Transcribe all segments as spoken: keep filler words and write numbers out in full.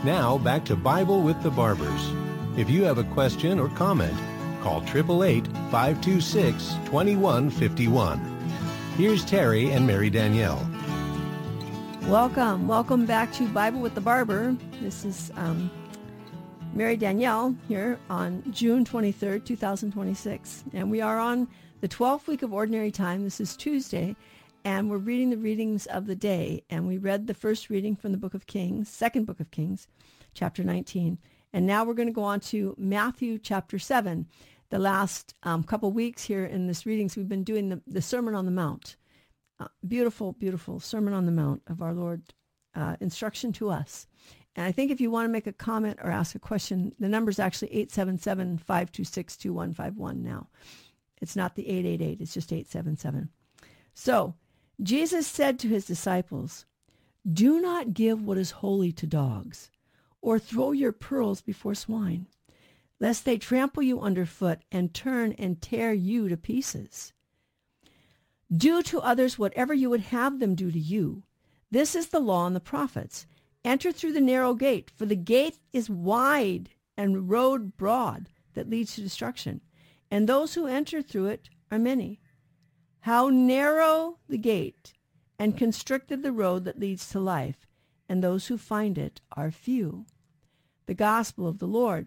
Now, back to Bible with the Barbers. If you have a question or comment, call eight eight eight, five two six, two one five one. Here's Terry and Mary Danielle. Welcome. Welcome back to Bible with the Barber. This is um, Mary Danielle here on June twenty-third, twenty twenty-six. And we are on the twelfth week of Ordinary Time. This is Tuesday. And we're reading the readings of the day. And we read the first reading from the book of Kings, second book of Kings, chapter nineteen. And now we're going to go on to Matthew chapter seven. The last um, couple weeks here in this readings, we've been doing the, the Sermon on the Mount. Uh, beautiful, beautiful Sermon on the Mount of our Lord, uh, instruction to us. And I think if you want to make a comment or ask a question, the number is actually eight seven seven, five two six, two one five one now. It's not the eight eight eight, it's just eight seven seven. So, Jesus said to his disciples, "Do not give what is holy to dogs, or throw your pearls before swine, lest they trample you underfoot and turn and tear you to pieces. Do to others whatever you would have them do to you. This is the law and the prophets. Enter through the narrow gate, for the gate is wide and the road broad that leads to destruction, and those who enter through it are many. How narrow the gate and constricted the road that leads to life, and those who find it are few." The gospel of the Lord.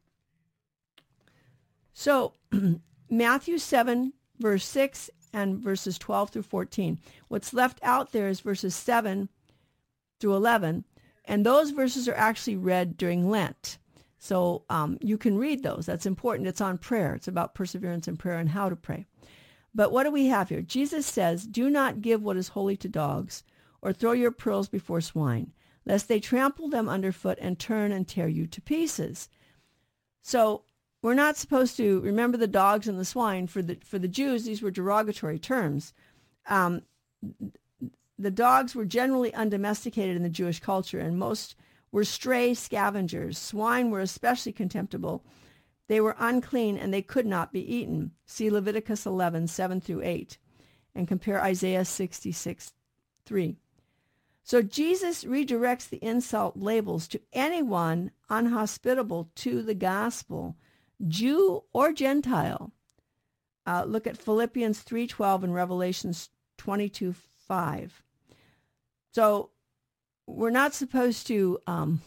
So, Matthew seven, verse six, and verses twelve through fourteen. What's left out there is verses seven through eleven, and those verses are actually read during Lent. So um, you can read those. That's important. It's on prayer. It's about perseverance in prayer and how to pray. But what do we have here? Jesus says, "Do not give what is holy to dogs, or throw your pearls before swine, lest they trample them underfoot and turn and tear you to pieces." So we're not supposed to remember the dogs and the swine. For the for the Jews, these were derogatory terms. Um, the dogs were generally undomesticated in the Jewish culture, and most were stray scavengers. Swine were especially contemptible. They were unclean, and they could not be eaten. See Leviticus eleven, seven through eight, and compare Isaiah sixty-six, three. So Jesus redirects the insult labels to anyone unhospitable to the gospel, Jew or Gentile. Uh, look at Philippians three twelve and Revelations twenty-two five. So we're not supposed to um,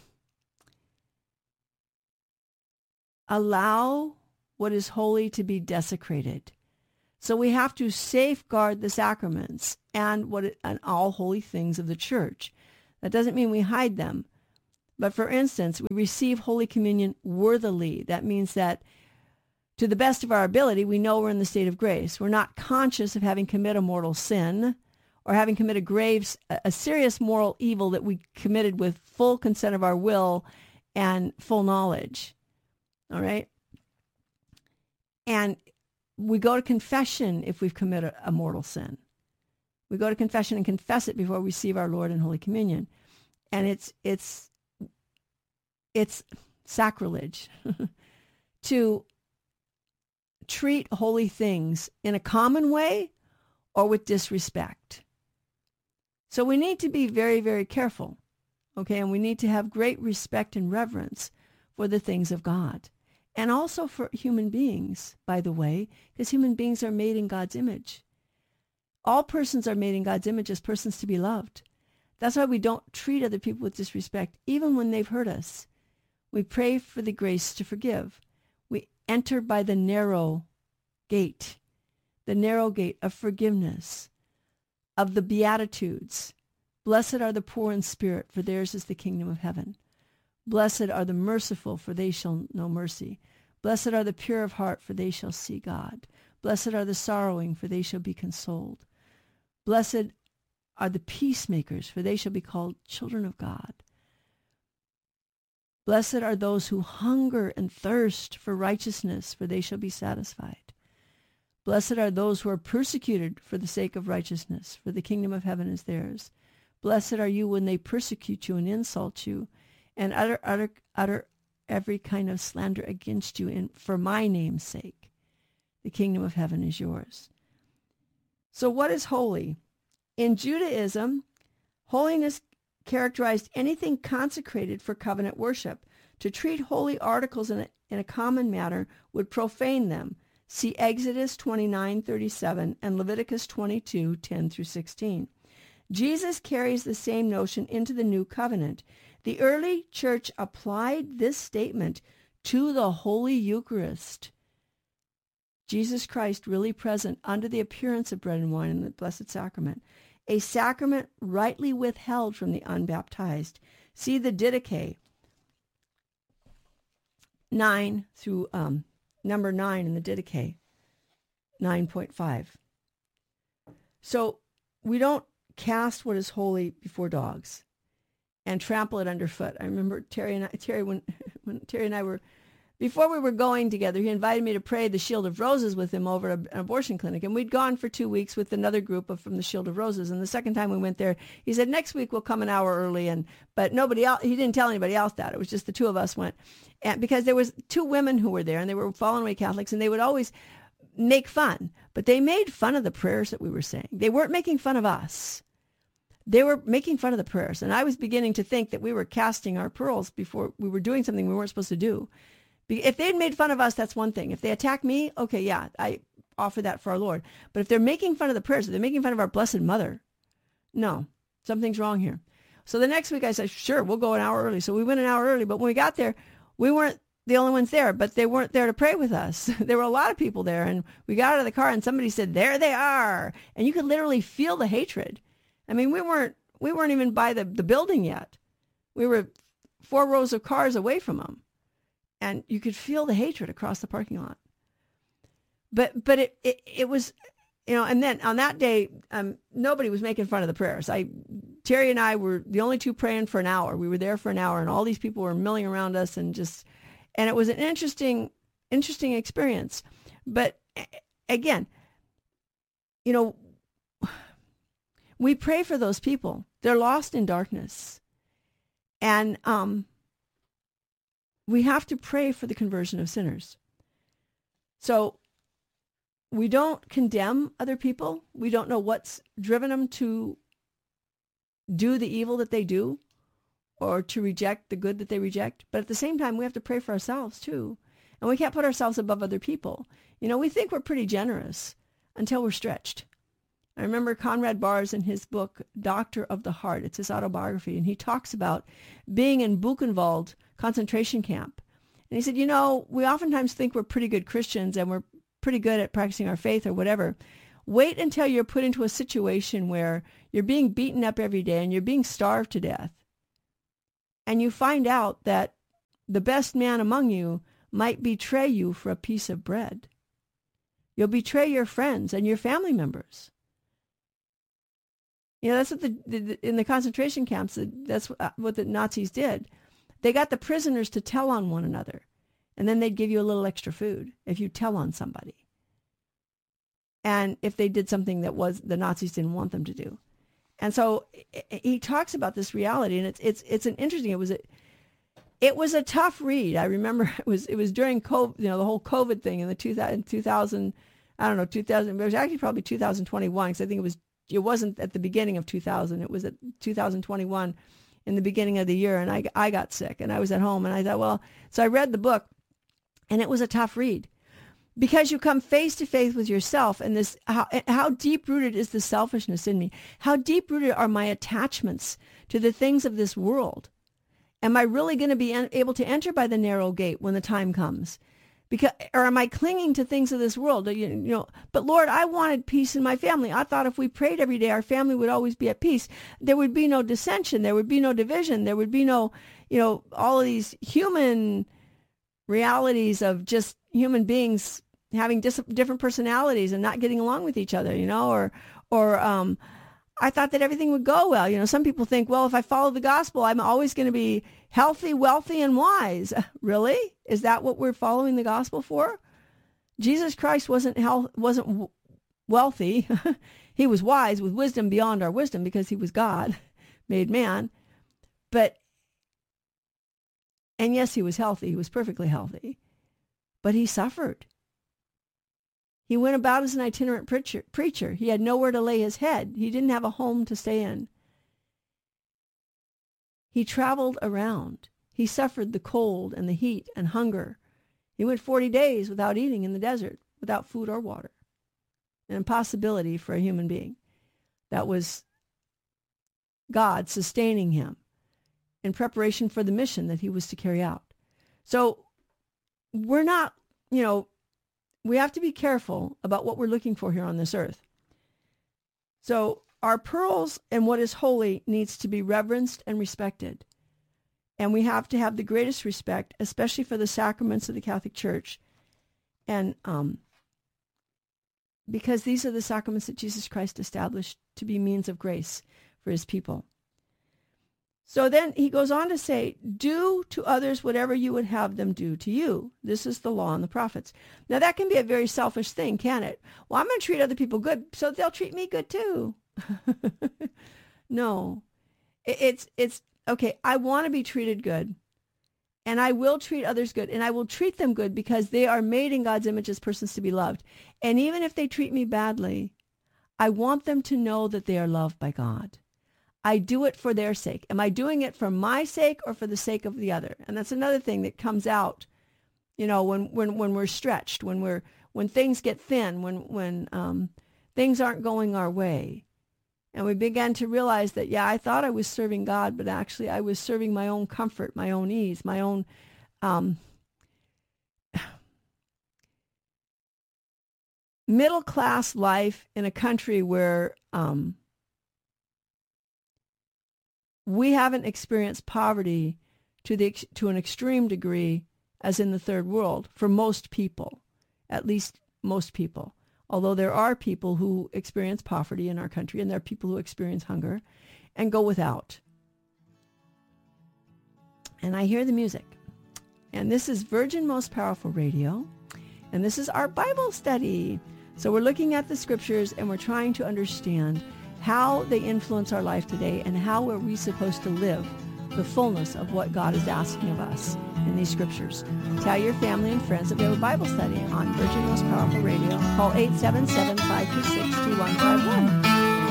allow what is holy to be desecrated. So we have to safeguard the sacraments and what it, and all holy things of the church. That doesn't mean we hide them. But for instance, we receive Holy Communion worthily. That means that to the best of our ability, we know we're in the state of grace. We're not conscious of having committed a mortal sin or having committed grave, a serious moral evil that we committed with full consent of our will and full knowledge. All right? And we go to confession if we've committed a mortal sin. We go to confession and confess it before we receive our Lord in Holy Communion. And it's it's it's sacrilege to treat holy things in a common way or with disrespect. So we need to be very, very careful, okay? And we need to have great respect and reverence for the things of God. And also for human beings, by the way, because human beings are made in God's image. All persons are made in God's image as persons to be loved. That's why we don't treat other people with disrespect, even when they've hurt us. We pray for the grace to forgive. We enter by the narrow gate, the narrow gate of forgiveness, of the Beatitudes. Blessed are the poor in spirit, for theirs is the kingdom of heaven. Blessed are the merciful, for they shall know mercy. Blessed are the pure of heart, for they shall see God. Blessed are the sorrowing, for they shall be consoled. Blessed are the peacemakers, for they shall be called children of God. Blessed are those who hunger and thirst for righteousness, for they shall be satisfied. Blessed are those who are persecuted for the sake of righteousness, for the kingdom of heaven is theirs. Blessed are you when they persecute you and insult you, and utter, utter, utter every kind of slander against you in, for my name's sake. The kingdom of heaven is yours. So what is holy? In Judaism, holiness characterized anything consecrated for covenant worship. To treat holy articles in a, in a common manner would profane them. See Exodus twenty-nine thirty-seven and Leviticus twenty-two ten through sixteen. Jesus carries the same notion into the new covenant. The early church applied this statement to the Holy Eucharist. Jesus Christ really present under the appearance of bread and wine in the Blessed Sacrament, a sacrament rightly withheld from the unbaptized. See the Didache, nine through um, number nine in the Didache, nine point five. So we don't cast what is holy before dogs and trample it underfoot. I remember Terry and I, Terry when when Terry and I were, before we were going together, he invited me to pray the Shield of Roses with him over at an abortion clinic. And we'd gone for two weeks with another group of, from the Shield of Roses. And the second time we went there, he said, next week we'll come an hour early. And but nobody else, he didn't tell anybody else that. It was just the two of us went. And because there was two women who were there, and they were fallen away Catholics, and they would always make fun. But they made fun of the prayers that we were saying. They weren't making fun of us. They were making fun of the prayers. And I was beginning to think that we were casting our pearls before we were doing something we weren't supposed to do. If they'd made fun of us, that's one thing. If they attack me, okay, yeah, I offer that for our Lord. But if they're making fun of the prayers, if they're making fun of our Blessed Mother, no, something's wrong here. So the next week I said, sure, we'll go an hour early. So we went an hour early. But when we got there, we weren't the only ones there, but they weren't there to pray with us. There were a lot of people there. And we got out of the car and somebody said, there they are. And you could literally feel the hatred. I mean, we weren't we weren't even by the, the building yet. We were four rows of cars away from them. And you could feel the hatred across the parking lot. But but it, it, it was, you know, and then on that day, um, nobody was making fun of the prayers. I, Terry and I were the only two praying for an hour. We were there for an hour, and all these people were milling around us, and just, and it was an interesting, interesting experience. But again, you know, we pray for those people. They're lost in darkness. And um, we have to pray for the conversion of sinners. So we don't condemn other people. We don't know what's driven them to do the evil that they do or to reject the good that they reject. But at the same time, we have to pray for ourselves too. And we can't put ourselves above other people. You know, we think we're pretty generous until we're stretched. I remember Conrad Bars in his book, Doctor of the Heart. It's his autobiography. And he talks about being in Buchenwald concentration camp. And he said, you know, we oftentimes think we're pretty good Christians and we're pretty good at practicing our faith or whatever. Wait until you're put into a situation where you're being beaten up every day and you're being starved to death. And you find out that the best man among you might betray you for a piece of bread. You'll betray your friends and your family members. You know, that's what the, the in the concentration camps, that's what the Nazis did. They got the prisoners to tell on one another, and then they'd give you a little extra food if you tell on somebody. And if they did something that was the Nazis didn't want them to do. And so he talks about this reality, and it's it's it's an interesting. It was a it was a tough read. I remember it was it was during COVID, you know, the whole COVID thing in the two thousand, two thousand I don't know two thousand. It was actually probably two thousand twenty-one because I think it was. It wasn't at the beginning of two thousand. It was at two thousand twenty-one in the beginning of the year. And I, I got sick and I was at home and I thought, well, so I read the book and it was a tough read because you come face to face with yourself and this, how, how deep rooted is the selfishness in me? How deep rooted are my attachments to the things of this world? Am I really going to be able to enter by the narrow gate when the time comes? Because, or am I clinging to things of this world? You, you know, but Lord, I wanted peace in my family. I thought if we prayed every day, our family would always be at peace. There would be no dissension. There would be no division. There would be no, you know, all of these human realities of just human beings having dis- different personalities and not getting along with each other, you know, or, or, um, I thought that everything would go well. You know, some people think, well, if I follow the gospel, I'm always going to be healthy, wealthy, and wise. Really? Is that what we're following the gospel for? Jesus Christ wasn't health, wasn't w- wealthy. He was wise with wisdom beyond our wisdom because he was God, made man. But, and yes, he was healthy. He was perfectly healthy. But he suffered. He went about as an itinerant preacher. preacher. He had nowhere to lay his head. He didn't have a home to stay in. He traveled around. He suffered the cold and the heat and hunger. He went forty days without eating in the desert, without food or water. An impossibility for a human being. That was God sustaining him in preparation for the mission that he was to carry out. So we're not, you know, we have to be careful about what we're looking for here on this earth. So our pearls and what is holy needs to be reverenced and respected. And we have to have the greatest respect, especially for the sacraments of the Catholic Church. And um, because these are the sacraments that Jesus Christ established to be means of grace for his people. So then he goes on to say, do to others whatever you would have them do to you. This is the law and the prophets. Now that can be a very selfish thing, can it? Well, I'm going to treat other people good, so they'll treat me good too. No. It's, it's, okay, I want to be treated good. And I will treat others good. And I will treat them good because they are made in God's image as persons to be loved. And even if they treat me badly, I want them to know that they are loved by God. I do it for their sake. Am I doing it for my sake or for the sake of the other? And that's another thing that comes out, you know, when, when, when we're stretched, when we're, when things get thin, when, when um, things aren't going our way. And we began to realize that, yeah, I thought I was serving God, but actually I was serving my own comfort, my own ease, my own um, middle-class life in a country where um, we haven't experienced poverty to the to an extreme degree as in the third world for most people, at least most people. Although there are people who experience poverty in our country, and there are people who experience hunger and go without. And I hear the music. And this is Virgin Most Powerful Radio, and this is our Bible study. So we're looking at the scriptures, and we're trying to understand how they influence our life today, and how are we supposed to live the fullness of what God is asking of us in these scriptures. Tell your family and friends that we have a Bible study on Virgin Most Powerful Radio. Call eight seven seven, five two six, two one five one.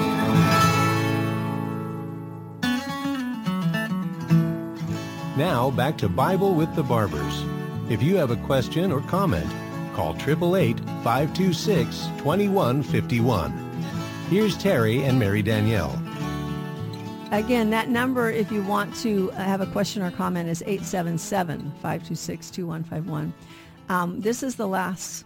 Now back to Bible with the Barbers. If you have a question or comment, call eight eight eight, five two six, two one five one. Here's Terry and Mary Danielle. Again, that number, if you want to have a question or comment, is eight seven seven, five two six, two one five one. Um, this is the last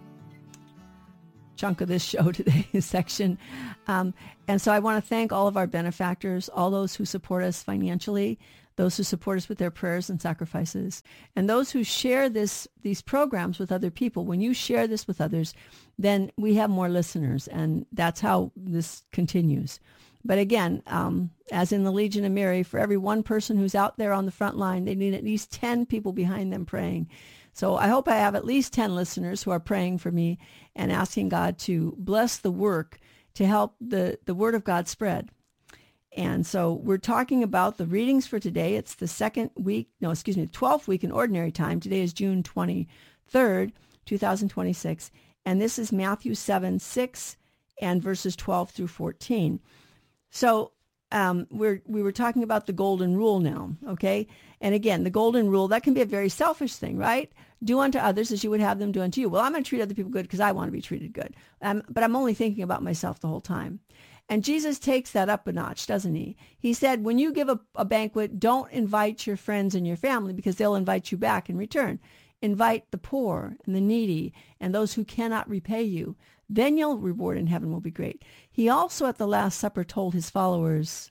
chunk of this show today, section. Um, and so I want to thank all of our benefactors, all those who support us financially, those who support us with their prayers and sacrifices, and those who share this these programs with other people. When you share this with others, then we have more listeners, and that's how this continues. But again, um, as in the Legion of Mary, for every one person who's out there on the front line, they need at least ten people behind them praying. So I hope I have at least ten listeners who are praying for me and asking God to bless the work to help the, the Word of God spread. And so we're talking about the readings for today. It's the second week, no, excuse me, the twelfth week in Ordinary Time. Today is June twenty-third, two thousand twenty-six. And this is Matthew seven, six and verses twelve through fourteen. So um, we're, we were talking about the golden rule now, okay? And again, the golden rule, that can be a very selfish thing, right? Do unto others as you would have them do unto you. Well, I'm going to treat other people good because I want to be treated good. Um, but I'm only thinking about myself the whole time. And Jesus takes that up a notch, doesn't he? He said, when you give a, a banquet, don't invite your friends and your family because they'll invite you back in return. Invite the poor and the needy and those who cannot repay you. Then your reward in heaven will be great. He also at the Last Supper told his followers,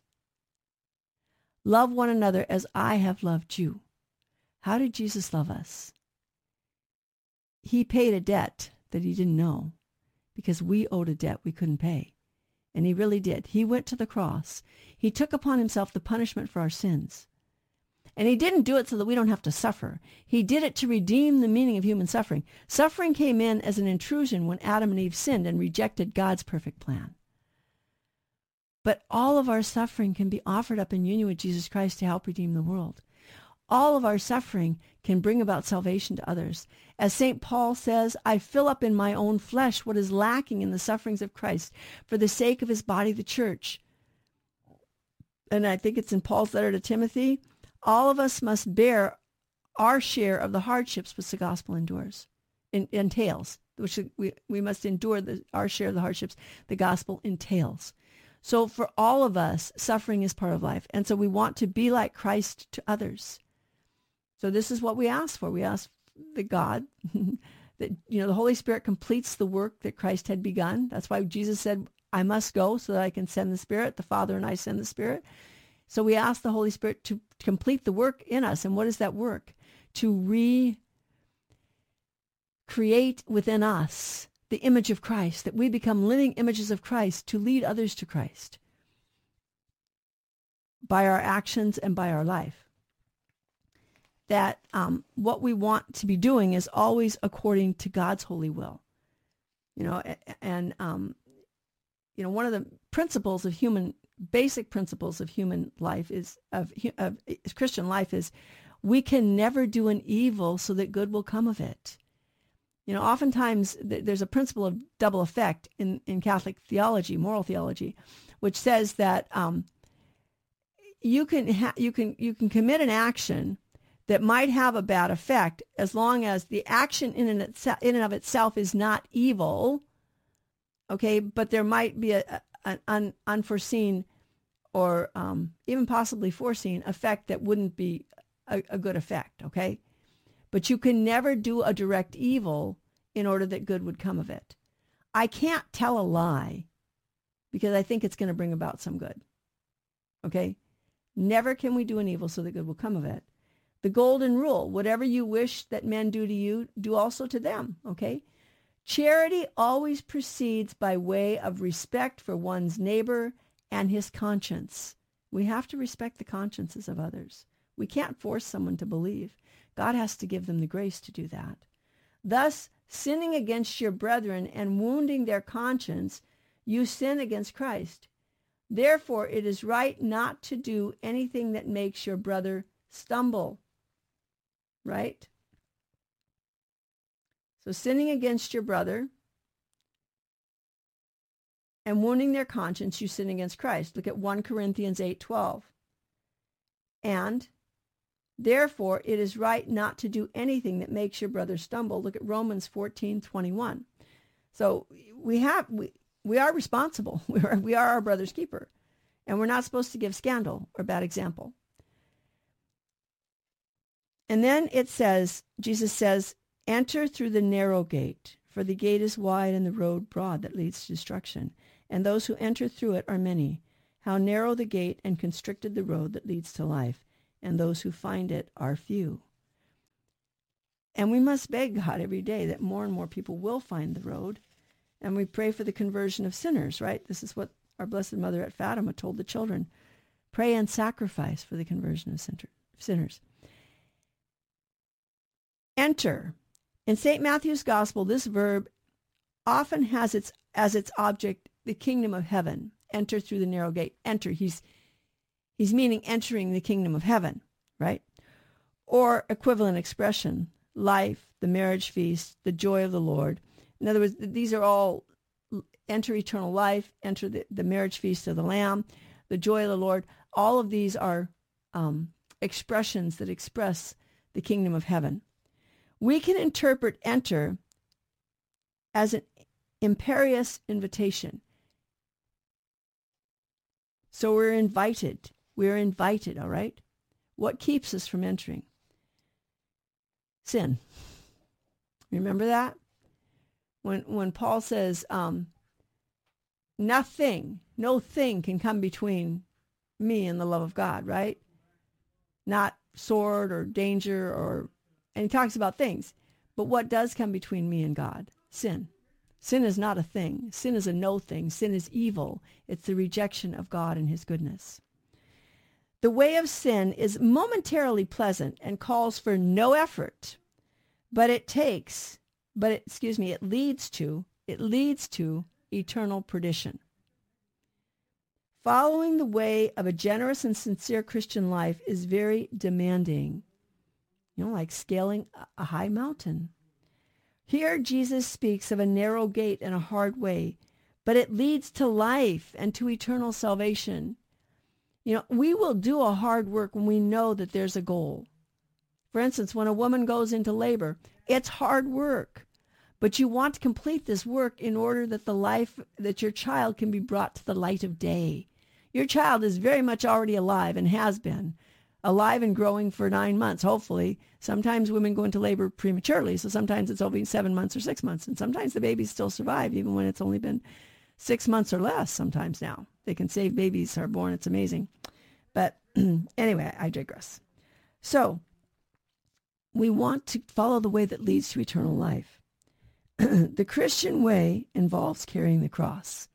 love one another as I have loved you. How did Jesus love us? He paid a debt that he didn't know because we owed a debt we couldn't pay. And he really did. He went to the cross. He took upon himself the punishment for our sins. And he didn't do it so that we don't have to suffer. He did it to redeem the meaning of human suffering. Suffering came in as an intrusion when Adam and Eve sinned and rejected God's perfect plan. But all of our suffering can be offered up in union with Jesus Christ to help redeem the world. All of our suffering can bring about salvation to others. As Saint Paul says, I fill up in my own flesh what is lacking in the sufferings of Christ for the sake of his body, the church. and I think it's in Paul's letter to Timothy, all of us must bear our share of the hardships which the gospel endures, in, entails, which we, we must endure the, our share of the hardships the gospel entails. So for all of us, suffering is part of life. And so we want to be like Christ to others. So this is what we ask for. We ask that God, that, you know, the Holy Spirit completes the work that Christ had begun. That's why Jesus said, I must go so that I can send the Spirit. The Father and I send the Spirit. So we ask the Holy Spirit to complete the work in us. And what is that work? To recreate within us the image of Christ, that we become living images of Christ to lead others to Christ by our actions and by our life. That um, what we want to be doing is always according to God's holy will. You know, and, um, you know, one of the principles of human, basic principles of human life is, of, of Christian life is, we can never do an evil so that good will come of it. You know, oftentimes th- there's a principle of double effect in, in Catholic theology, moral theology, which says that um, you can ha- you can you can commit an action that might have a bad effect as long as the action in and, itse- in and of itself is not evil, okay, but there might be a, an un- unforeseen or um, even possibly foreseen effect that wouldn't be a, a good effect, okay? But you can never do a direct evil in order that good would come of it. I can't tell a lie because I think it's going to bring about some good, okay? Never can we do an evil so that good will come of it. The golden rule, whatever you wish that men do to you, do also to them, okay? Charity always proceeds by way of respect for one's neighbor and his conscience. We have to respect the consciences of others. We can't force someone to believe. God has to give them the grace to do that. Thus, sinning against your brethren and wounding their conscience, you sin against Christ. Therefore, it is right not to do anything that makes your brother stumble. Right? So sinning against your brother and wounding their conscience, you sin against Christ. Look at First Corinthians eight twelve. And therefore, it is right not to do anything that makes your brother stumble. Look at Romans fourteen twenty-one. So we have we, we are responsible. We are, we are our brother's keeper. And we're not supposed to give scandal or bad example. And then it says, Jesus says, enter through the narrow gate, for the gate is wide and the road broad that leads to destruction. And those who enter through it are many. How narrow the gate and constricted the road that leads to life, and those who find it are few. And we must beg God every day that more and more people will find the road. And we pray for the conversion of sinners, right? This is what our Blessed Mother at Fatima told the children. Pray and sacrifice for the conversion of sinners. Enter. In Saint Matthew's Gospel, this verb often has its as its object the kingdom of heaven. Enter through the narrow gate. Enter. He's he's meaning entering the kingdom of heaven, right? Or equivalent expression, life, the marriage feast, the joy of the Lord. In other words, these are all enter eternal life, enter the, the marriage feast of the Lamb, the joy of the Lord. All of these are um, expressions that express the kingdom of heaven. We can interpret enter as an imperious invitation. So we're invited. We're invited, all right? What keeps us from entering? Sin. Remember that? When when Paul says, um, nothing, no thing can come between me and the love of God, right? Not sword or danger or... And he talks about things. But what does come between me and God? Sin. Sin is not a thing. Sin is a no thing. Sin is evil. It's the rejection of God and his goodness. The way of sin is momentarily pleasant and calls for no effort, but it takes, but it, excuse me, it leads to, it leads to eternal perdition. Following the way of a generous and sincere Christian life is very demanding. You know, like scaling a high mountain. Here, Jesus speaks of a narrow gate and a hard way, but it leads to life and to eternal salvation. You know, we will do a hard work when we know that there's a goal. For instance, when a woman goes into labor, it's hard work. But you want to complete this work in order that the life, that your child can be brought to the light of day. Your child is very much already alive and has been alive and growing for nine months, hopefully. Sometimes women go into labor prematurely, so sometimes it's only seven months or six months. And sometimes the babies still survive, even when it's only been six months or less sometimes now. They can save babies are born. It's amazing. But anyway, I digress. So we want to follow the way that leads to eternal life. The Christian way involves carrying the cross.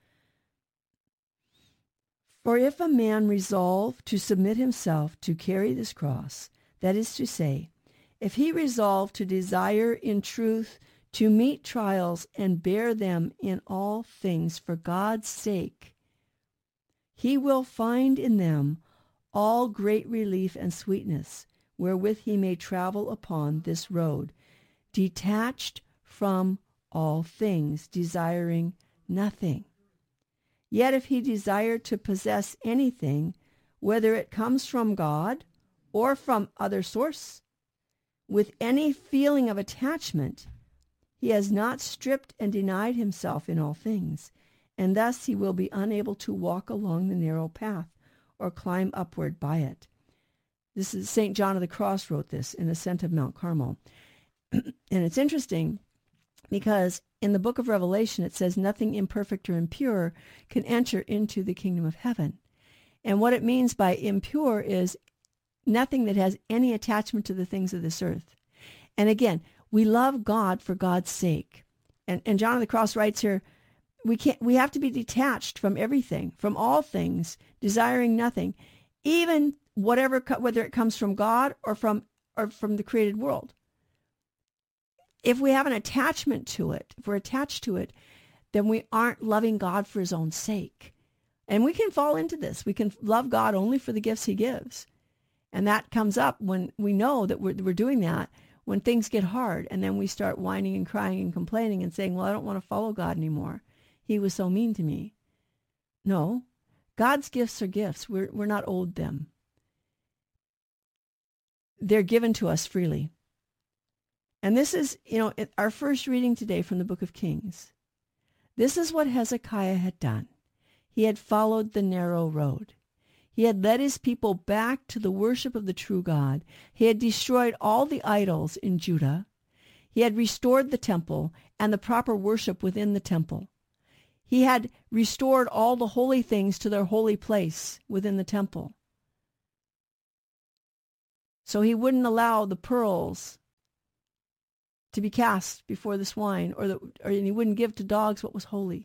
For if a man resolve to submit himself to carry this cross, that is to say, if he resolve to desire in truth to meet trials and bear them in all things for God's sake, he will find in them all great relief and sweetness, wherewith he may travel upon this road, detached from all things, desiring nothing. Yet if he desire to possess anything, whether it comes from God or from other source, with any feeling of attachment, he has not stripped and denied himself in all things, and thus he will be unable to walk along the narrow path or climb upward by it. This is Saint John of the Cross wrote this in Ascent of Mount Carmel. And it's interesting because in the book of Revelation, it says nothing imperfect or impure can enter into the kingdom of heaven. And what it means by impure is nothing that has any attachment to the things of this earth. And again, we love God for God's sake. And, and John of the Cross writes here, we can't, we have to be detached from everything, from all things, desiring nothing, even whatever, whether it comes from God or from, or from the created world. If we have an attachment to it, if we're attached to it, then we aren't loving God for his own sake. And we can fall into this. We can love God only for the gifts he gives. And that comes up when we know that we're, we're doing that, when things get hard, and then we start whining and crying and complaining and saying, well, I don't want to follow God anymore. He was so mean to me. No, God's gifts are gifts. We're, we're not owed them. They're given to us freely. And this is, you know, our first reading today from the book of Kings. This is what Hezekiah had done. He had followed the narrow road. He had led his people back to the worship of the true God. He had destroyed all the idols in Judah. He had restored the temple and the proper worship within the temple. He had restored all the holy things to their holy place within the temple. So he wouldn't allow the pearls to be cast before the swine, or, the, or and he wouldn't give to dogs what was holy.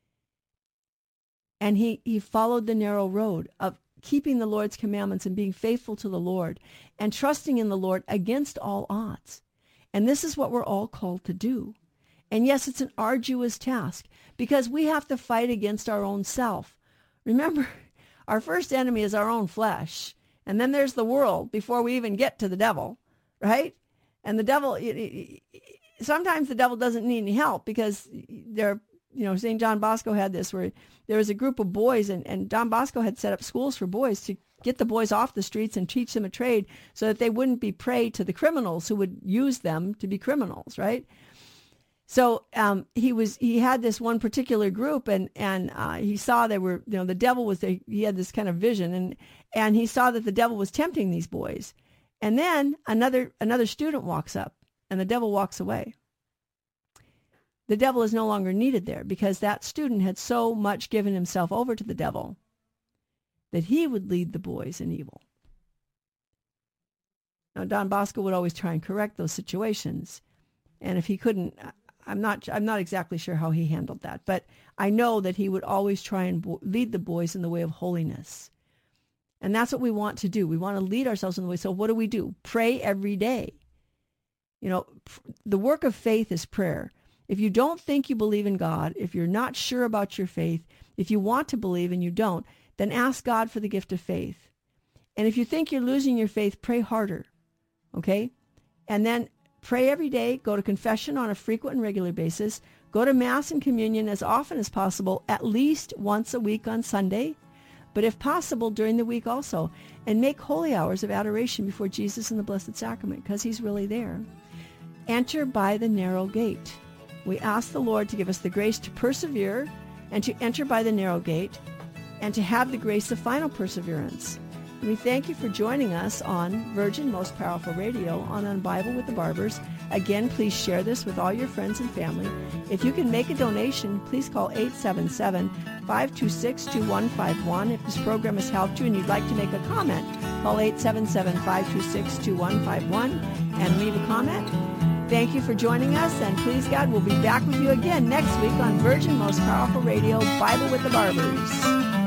And he, he followed the narrow road of keeping the Lord's commandments and being faithful to the Lord and trusting in the Lord against all odds. And this is what we're all called to do. And yes, it's an arduous task because we have to fight against our own self. Remember, our first enemy is our own flesh. And then there's the world before we even get to the devil, right? And the devil, it, it, sometimes the devil doesn't need any help because there, you know, Saint John Bosco had this where there was a group of boys, and, and Don Bosco had set up schools for boys to get the boys off the streets and teach them a trade so that they wouldn't be prey to the criminals who would use them to be criminals, right? So um, he was he had this one particular group, and and uh, he saw they were, you know, the devil was there. He had this kind of vision, and and he saw that the devil was tempting these boys. And then another another student walks up, and the devil walks away. The devil is no longer needed there because that student had so much given himself over to the devil that he would lead the boys in evil. Now, Don Bosco would always try and correct those situations, and if he couldn't, I'm not I'm not exactly sure how he handled that, but I know that he would always try and bo- lead the boys in the way of holiness. And that's what we want to do. We want to lead ourselves in the way. So what do we do? Pray every day. You know, pr- the work of faith is prayer. If you don't think you believe in God, if you're not sure about your faith, if you want to believe and you don't, then ask God for the gift of faith. And if you think you're losing your faith, pray harder. Okay? And then pray every day. Go to confession on a frequent and regular basis. Go to Mass and communion as often as possible, at least once a week on Sunday. but if possible, during the week also. And make holy hours of adoration before Jesus in the Blessed Sacrament, because he's really there. Enter by the narrow gate. We ask the Lord to give us the grace to persevere and to enter by the narrow gate and to have the grace of final perseverance. We thank you for joining us on Virgin Most Powerful Radio on On Bible with the Barbers. Again, please share this with all your friends and family. If you can make a donation, please call eight seven seven, five two six, two one five one. If this program has helped you and you'd like to make a comment, call eight seven seven, five two six, two one five one and leave a comment. Thank you for joining us, and please God, we'll be back with you again next week on Virgin Most Powerful Radio, Bible with the Barbers.